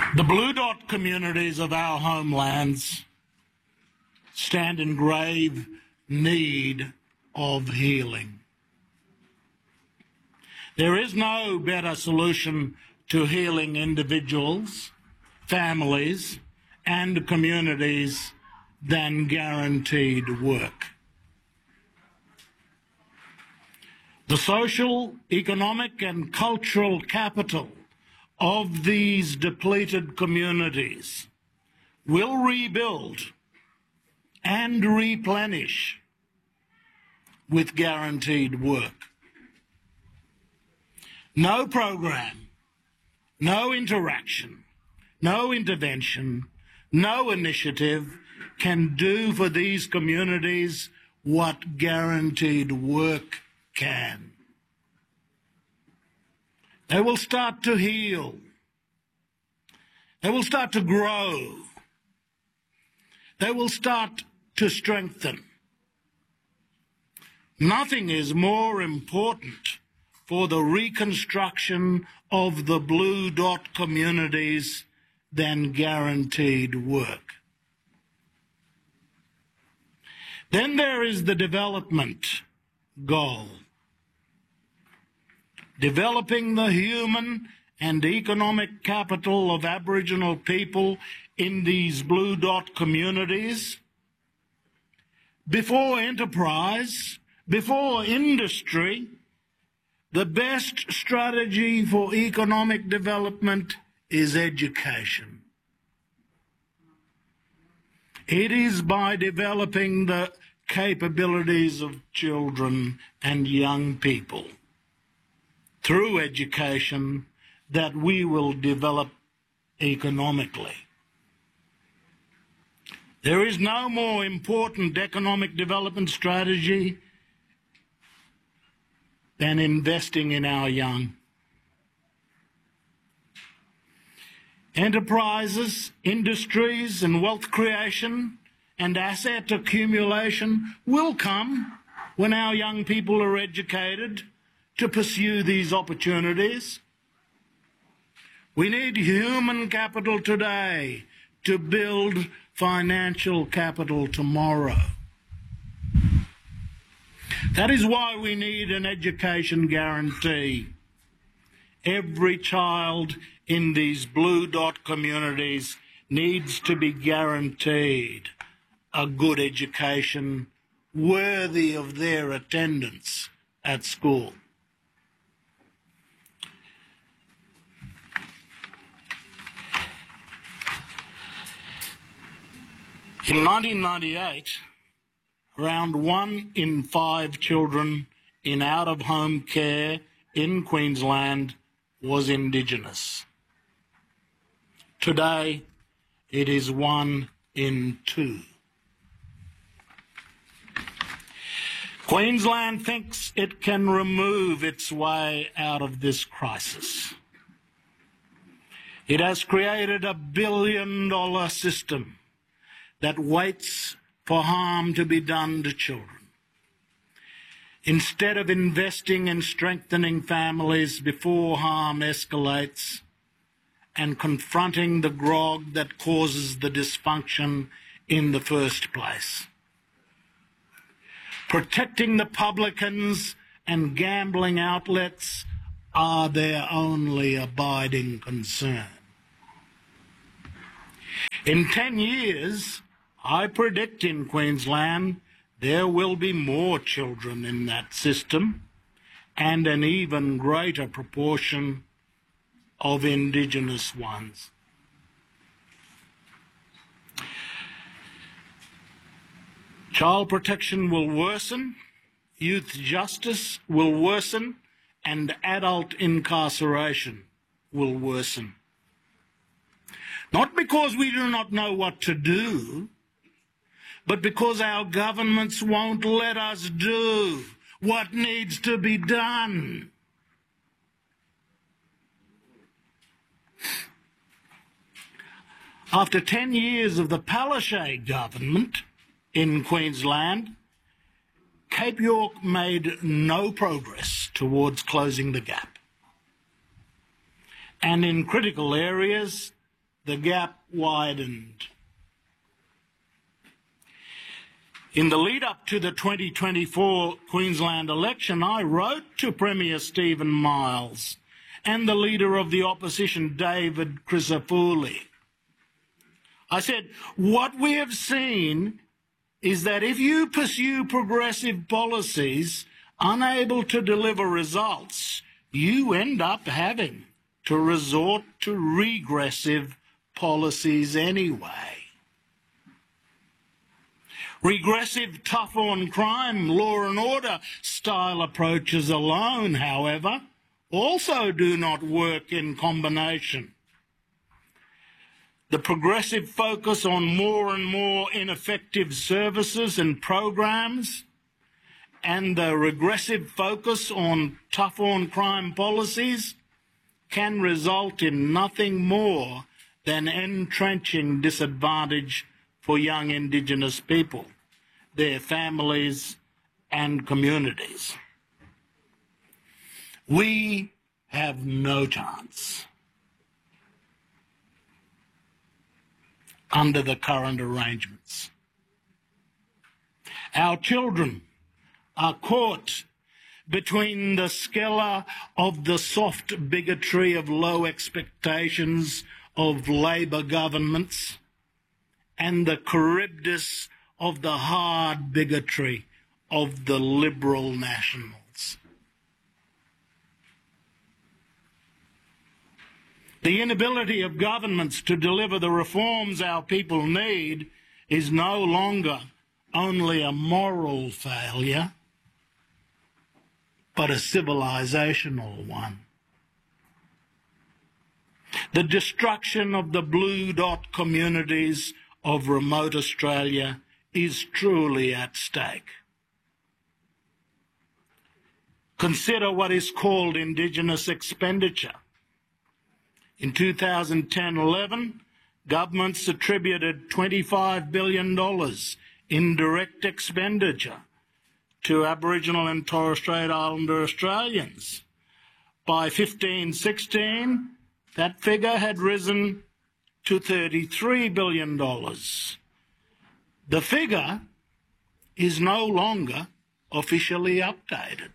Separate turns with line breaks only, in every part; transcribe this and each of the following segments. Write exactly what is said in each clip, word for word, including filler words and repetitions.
The Blue Dot communities of our homelands stand in grave need of healing. There is no better solution to healing individuals, families, and communities than guaranteed work. The social, economic, and cultural capital of these depleted communities will rebuild and replenish with guaranteed work. No program, no interaction, no intervention, no initiative can do for these communities what guaranteed work can. They will start to heal. They will start to grow. They will start to strengthen. Nothing is more important for the reconstruction of the Blue Dot communities than guaranteed work. Then there is the development goal. Developing the human and economic capital of Aboriginal people in these Blue Dot communities. Before enterprise, before industry, the best strategy for economic development is education. It is by developing the capabilities of children and young people through education that we will develop economically. There is no more important economic development strategy than investing in our young. Enterprises, industries, and wealth creation and asset accumulation will come when our young people are educated to pursue these opportunities. We need human capital today to build financial capital tomorrow. That is why we need an education guarantee. Every child in these Blue Dot communities needs to be guaranteed a good education worthy of their attendance at school. In nineteen ninety-eight, around one in five children in out-of-home care in Queensland was Indigenous. Today, it is one in two. Queensland thinks it can remove its way out of this crisis. It has created a billion-dollar system that waits for harm to be done to children. Instead of investing in strengthening families before harm escalates and confronting the grog that causes the dysfunction in the first place. Protecting the publicans and gambling outlets are their only abiding concern. In ten years, I predict in Queensland there will be more children in that system and an even greater proportion of Indigenous ones. Child protection will worsen, youth justice will worsen, and adult incarceration will worsen. Not because we do not know what to do, but because our governments won't let us do what needs to be done. After ten years of the Palaszczuk government in Queensland, Cape York made no progress towards closing the gap. And in critical areas, the gap widened. In the lead-up to the twenty twenty-four Queensland election, I wrote to Premier Stephen Miles and the Leader of the Opposition, David Crisafulli. I said, what we have seen is that if you pursue progressive policies unable to deliver results, you end up having to resort to regressive policies anyway. Regressive tough-on-crime, law and order style approaches alone, however, also do not work in combination. The progressive focus on more and more ineffective services and programs and the regressive focus on tough-on-crime policies can result in nothing more than entrenching disadvantage for young Indigenous people, their families and communities. We have no chance under the current arrangements. Our children are caught between the skella of the soft bigotry of low expectations of Labor governments and the Charybdis of the hard bigotry of the Liberal Nationals. The inability of governments to deliver the reforms our people need is no longer only a moral failure, but a civilisational one. The destruction of the blue dot communities of remote Australia is truly at stake. Consider what is called Indigenous expenditure. In two thousand ten eleven, governments attributed twenty-five billion dollars in direct expenditure to Aboriginal and Torres Strait Islander Australians. By fifteen sixteen, that figure had risen to thirty-three billion dollars. The figure is no longer officially updated.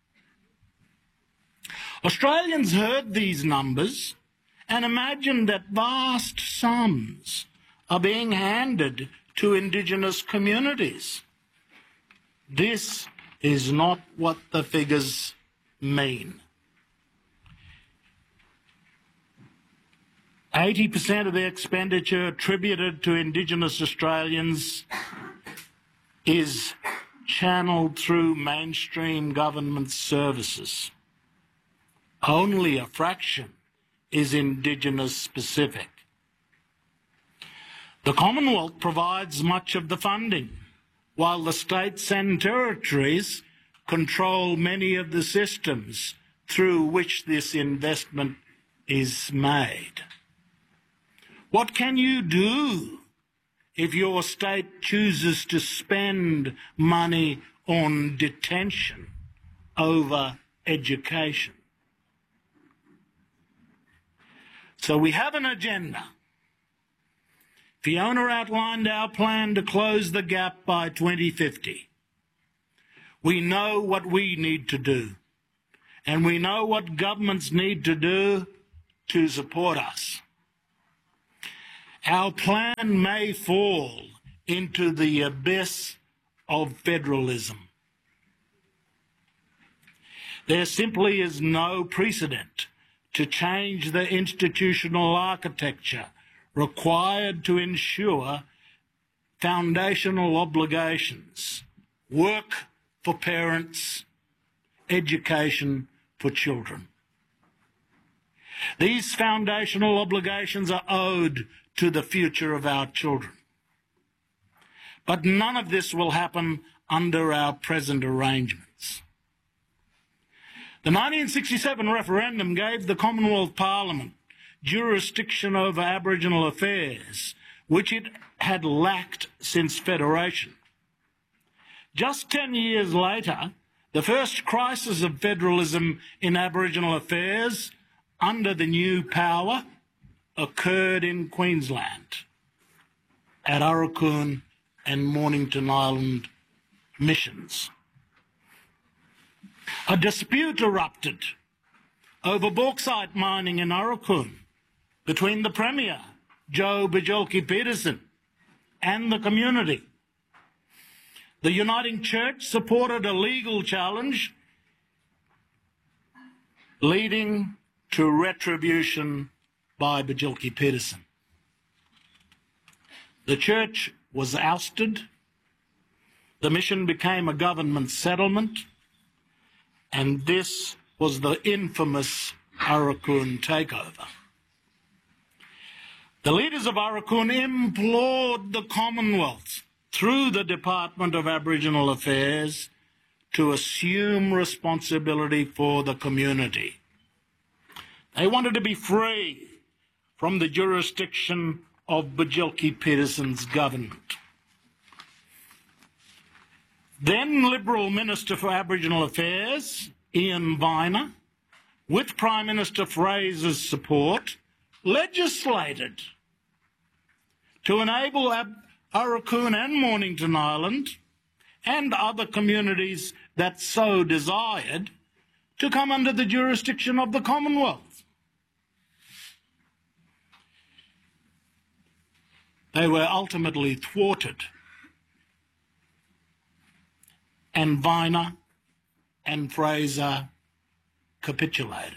Australians heard these numbers and imagined that vast sums are being handed to Indigenous communities. This is not what the figures mean. eighty percent of the expenditure attributed to Indigenous Australians is channelled through mainstream government services. Only a fraction is Indigenous specific. The Commonwealth provides much of the funding, while the states and territories control many of the systems through which this investment is made. What can you do if your state chooses to spend money on detention over education? So we have an agenda. Fiona outlined our plan to close the gap by twenty fifty. We know what we need to do, and we know what governments need to do to support us. Our plan may fall into the abyss of federalism. There simply is no precedent to change the institutional architecture required to ensure foundational obligations, work for parents, education for children. These foundational obligations are owed to the future of our children. But none of this will happen under our present arrangements. The nineteen sixty-seven referendum gave the Commonwealth Parliament jurisdiction over Aboriginal affairs, which it had lacked since Federation. Just ten years later, the first crisis of federalism in Aboriginal affairs under the new power occurred in Queensland at Arakoon and Mornington Island missions. A dispute erupted over bauxite mining in Arakoon between the Premier, Joe Bjelke-Petersen, and the community. The Uniting Church supported a legal challenge leading to retribution by Bjelke-Petersen. The church was ousted, the mission became a government settlement, and this was the infamous Arakoon takeover. The leaders of Arakoon implored the Commonwealth through the Department of Aboriginal Affairs to assume responsibility for the community. They wanted to be free from the jurisdiction of Bjelke-Petersen's government. Then Liberal Minister for Aboriginal Affairs, Ian Viner, with Prime Minister Fraser's support, legislated to enable Ab Arakoon and Mornington Island and other communities that so desired to come under the jurisdiction of the Commonwealth. They were ultimately thwarted, and Viner and Fraser capitulated.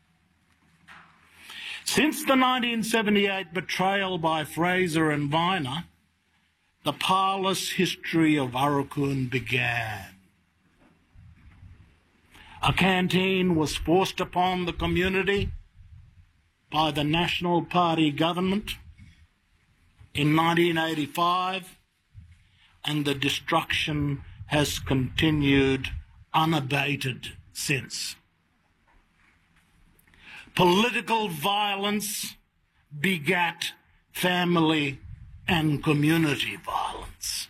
Since the nineteen seventy-eight betrayal by Fraser and Viner, the parlous history of Arakoon began. A canteen was forced upon the community by the National Party government in nineteen eighty-five, and the destruction has continued unabated since. Political violence begat family and community violence.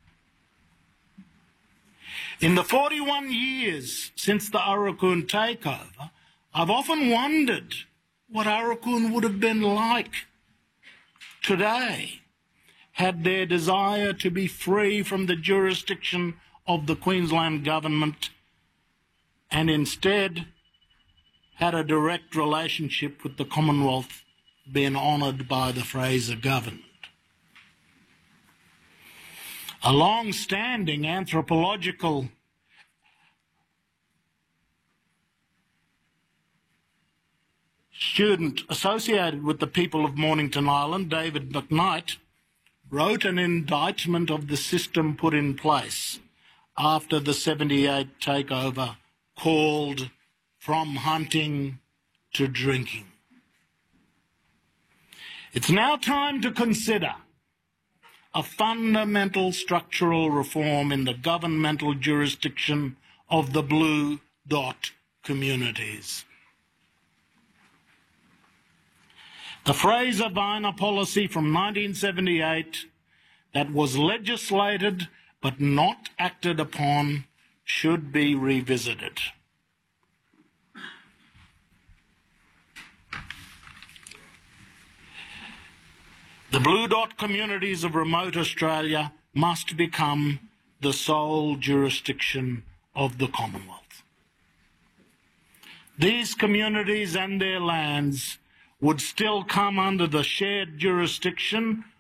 In the forty-one years since the Arakoon takeover, I've often wondered what Arakoon would have been like today had their desire to be free from the jurisdiction of the Queensland government and instead had a direct relationship with the Commonwealth been honoured by the Fraser government. A long-standing anthropological student associated with the people of Mornington Island, David McKnight, wrote an indictment of the system put in place after the seventy-eight takeover called From Hunting to Drinking. It's now time to consider a fundamental structural reform in the governmental jurisdiction of the Blue Dot communities. The Fraser-Viner policy from nineteen seventy-eight that was legislated but not acted upon should be revisited. The Blue Dot communities of remote Australia must become the sole jurisdiction of the Commonwealth. These communities and their lands would still come under the shared jurisdiction